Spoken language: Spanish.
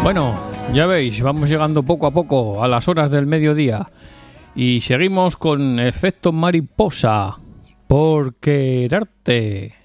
Bueno, ya veis, vamos llegando poco a poco a las horas del mediodía y seguimos con Efecto Mariposa por quererte.